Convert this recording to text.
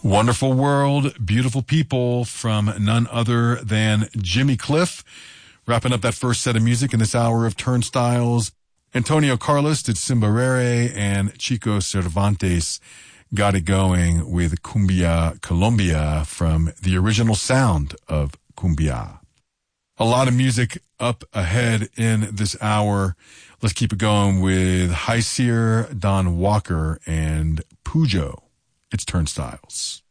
Wonderful World, Beautiful People from none other than Jimmy Cliff. Wrapping up that first set of music in this hour of Turnstiles. Antonio Carlos did Cimbarere, and Chico Cervantes got it going with Cumbia Colombia from the original sound of Cumbia. A lot of music up ahead in this hour. Let's keep it going with High Seer, Don Walker, and Pujo. It's Turnstiles.